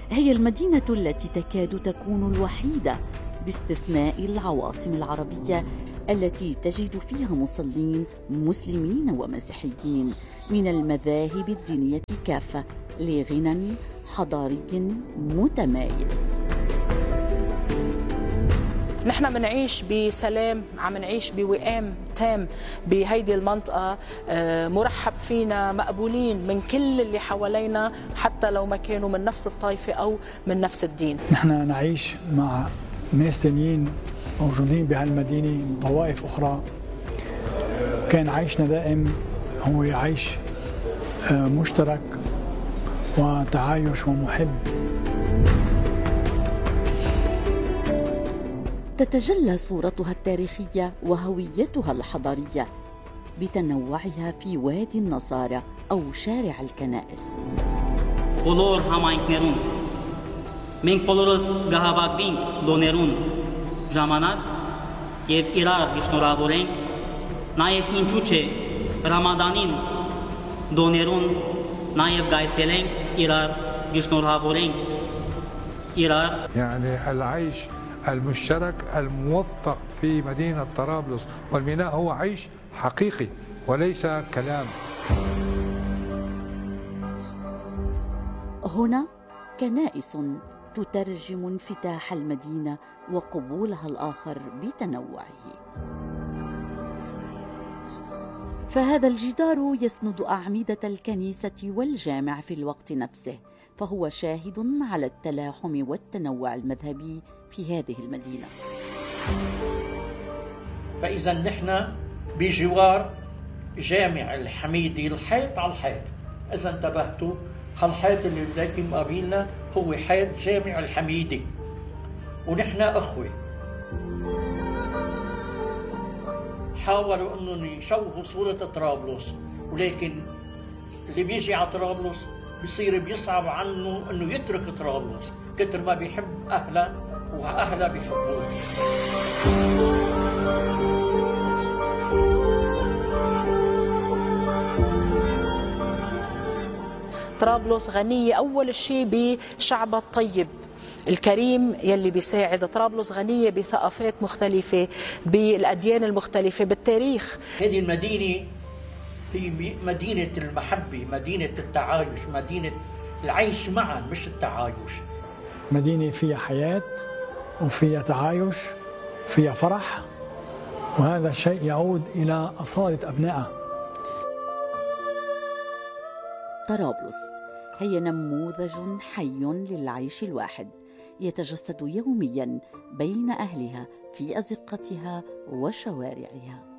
هي المدينة التي تكاد تكون الوحيدة باستثناء العواصم العربية التي تجد فيها مصلين مسلمين ومسيحيين من المذاهب الدينية كافة لغنى حضاري متمايز. نحن منعيش بسلام، عم نعيش بوئام تام بهيدي المنطقة، مرحب فينا، مقبولين من كل اللي حوالينا حتى لو ما كانوا من نفس الطائفة أو من نفس الدين. نحن نعيش مع ناس تانيين موجودين بهالمدينة من طوائف أخرى، كان عيشنا دائم هو عيش مشترك وتعايش ومحب. تتجلى صورتها التاريخية وهويتها الحضارية بتنوعها في وادي النصارى أو شارع الكنائس. բոլոր համայնքներում մենք բոլորս գահավագվենք դոներուն ժամանակ եւ իրար գիշնորավորենք, նաեւ ինչու՞ չէ ռամադանին դոներուն նաեւ գայցելենք, իրար գիշնորավորենք իրար. يعني العيش المشترك الموثق في مدينة طرابلس والميناء هو عيش حقيقي وليس كلام. هنا كنائس تترجم انفتاح المدينة وقبولها الآخر بتنوعه. فهذا الجدار يسند أعمدة الكنيسة والجامع في الوقت نفسه، فهو شاهد على التلاحم والتنوع المذهبي في هذه المدينة. فإذا نحن بجوار جامع الحميدي، الحيط على الحيط. إذا انتبهتوا، هالحيط اللي بدايتي مقابلنا هو حيط جامع الحميدي، ونحن أخوة. حاولوا أنهم يشوهوا صورة طرابلس، ولكن اللي بيجي على طرابلس بصير بيصعب عنه أنه يترك طرابلس كتر ما بيحب أهلا وأهلا بيحبوه. طرابلس غنية أول شيء بشعبها الطيب الكريم يلي بيساعد. طرابلس غنية بثقافات مختلفة، بالأديان المختلفة، بالتاريخ. هذه المدينة هي مدينة المحبة، مدينة التعايش، مدينة العيش معا مش التعايش. مدينة فيها حياة وفيها تعايش، فيها فرح، وهذا الشيء يعود إلى أصالة أبنائها. طرابلس هي نموذج حي للعيش الواحد يتجسد يوميا بين أهلها في أزقتها وشوارعها.